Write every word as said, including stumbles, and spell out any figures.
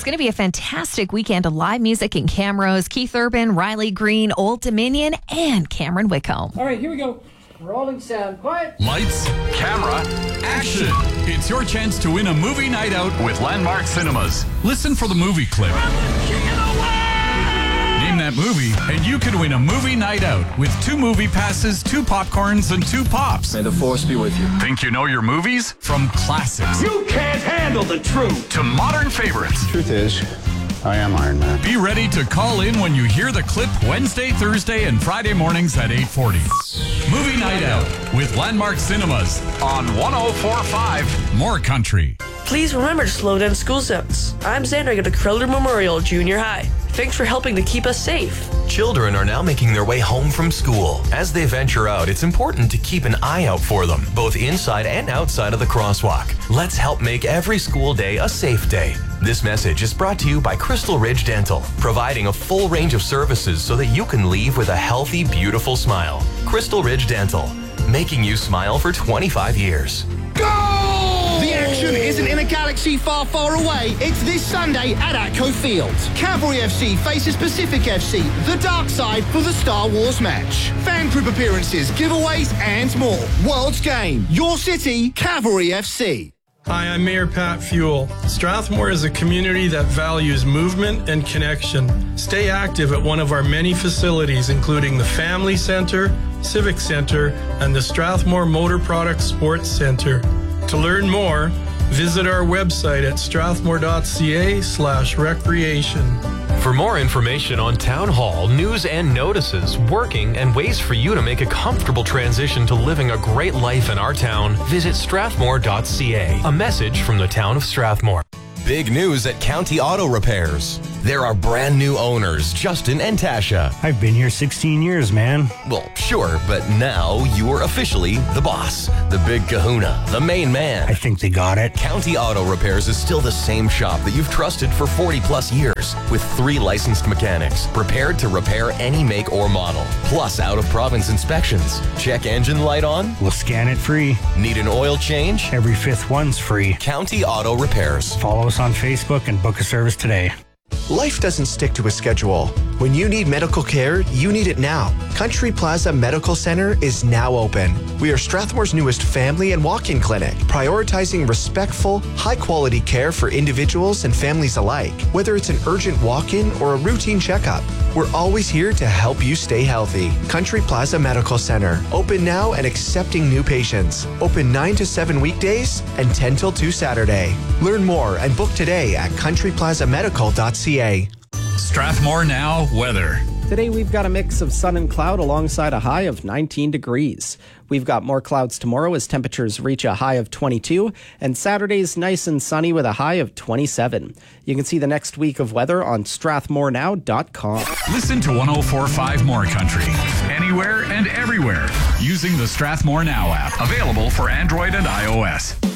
going to be a fantastic weekend of live music and cameras. Keith Urban, Riley Green, Old Dominion, and Cameron Wickholm. All right, here we go. Rolling sound. Quiet. Lights, camera, action. It's your chance to win a movie night out with Landmark Cinemas. Listen for the movie clip. Name that movie, and you could win a movie night out with two movie passes, two popcorns, and two pops. May the force be with you. Think you know your movies? From classics. You can't handle the truth. To modern favorites. Truth is, I am Iron Man. Be ready to call in when you hear the clip Wednesday, Thursday, and Friday mornings at eight forty. Movie Night Out with Landmark Cinemas on one oh four point five More Country. Please remember to slow down school zones. I'm Xander at Crowder Memorial Junior High. Thanks for helping to keep us safe. Children are now making their way home from school. As they venture out, it's important to keep an eye out for them, both inside and outside of the crosswalk. Let's help make every school day a safe day. This message is brought to you by Crystal Ridge Dental, providing a full range of services so that you can leave with a healthy, beautiful smile. Crystal Ridge Dental, making you smile for twenty-five years. Goal! The action isn't in a galaxy far, far away. It's this Sunday at Atco Field. Cavalry F C faces Pacific F C, the dark side for the Star Wars match. Fan group appearances, giveaways, and more. World's game. Your city, Cavalry F C. Hi, I'm Mayor Pat Fuel. Strathmore is a community that values movement and connection. Stay active at one of our many facilities, including the Family Center, Civic Center, and the Strathmore Motor Products Sports Center. To learn more, visit our website at strathmore.ca slash recreation. For more information on Town Hall, news and notices, working, and ways for you to make a comfortable transition to living a great life in our town, visit strathmore dot c a. A message from the town of Strathmore. Big news at County Auto Repairs. There are brand new owners, Justin and Tasha. I've been here sixteen years, man. Well, sure, but now you are officially the boss, the big kahuna, the main man. I think they got it. County Auto Repairs is still the same shop that you've trusted for forty plus years, with three licensed mechanics prepared to repair any make or model, plus out-of-province inspections. Check engine light on? We'll scan it free. Need an oil change? Every fifth one's free. County Auto Repairs. Follow us on Facebook and book a service today. Life doesn't stick to a schedule. When you need medical care, you need it now. Country Plaza Medical Center is now open. We are Strathmore's newest family and walk-in clinic, prioritizing respectful, high-quality care for individuals and families alike. Whether it's an urgent walk-in or a routine checkup, we're always here to help you stay healthy. Country Plaza Medical Center, open now and accepting new patients. Open nine to seven weekdays and ten till two Saturday. Learn more and book today at country plaza medical dot c a. Strathmore Now weather. Today we've got a mix of sun and cloud alongside a high of nineteen degrees. We've got more clouds tomorrow as temperatures reach a high of twenty-two, and Saturday's nice and sunny with a high of twenty-seven. You can see the next week of weather on strathmore now dot com. Listen to one oh four point five More Country, anywhere and everywhere, using the Strathmore Now app, available for Android and iOS.